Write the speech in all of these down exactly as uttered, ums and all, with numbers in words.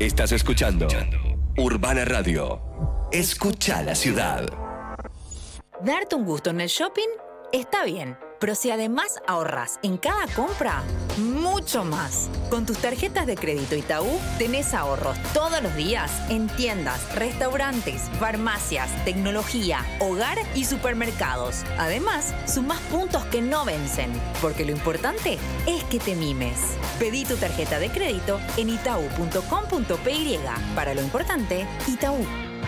Estás escuchando Urbana Radio. Escucha la ciudad. Darte un gusto en el shopping está bien, pero si además ahorras en cada compra, mucho más. Con tus tarjetas de crédito Itaú tenés ahorros todos los días en tiendas, restaurantes, farmacias, tecnología, hogar y supermercados. Además, sumás puntos que no vencen, porque lo importante es que te mimes. Pedí tu tarjeta de crédito en itaú punto com punto pe y. Para lo importante, Itaú.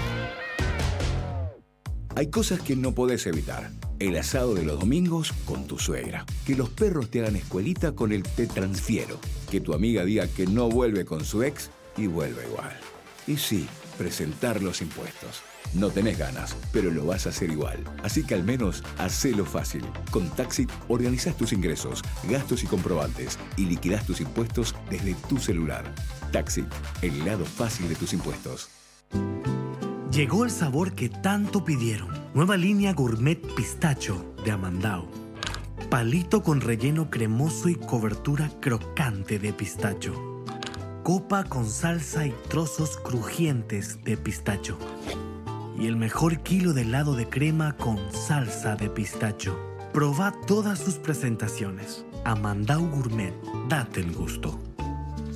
Hay cosas que no podés evitar. El asado de los domingos con tu suegra. Que los perros te hagan escuelita con el Te Transfiero. Que tu amiga diga que no vuelve con su ex y vuelve igual. Y sí, presentar los impuestos. No tenés ganas, pero lo vas a hacer igual. Así que al menos hacelo fácil. Con Taxit organizás tus ingresos, gastos y comprobantes y liquidás tus impuestos desde tu celular. Taxit, el lado fácil de tus impuestos. Llegó el sabor que tanto pidieron. Nueva línea Gourmet Pistacho de Amandao. Palito con relleno cremoso y cobertura crocante de pistacho. Copa con salsa y trozos crujientes de pistacho. Y el mejor kilo de helado de crema con salsa de pistacho. Probá todas sus presentaciones. Amandao Gourmet. Date el gusto.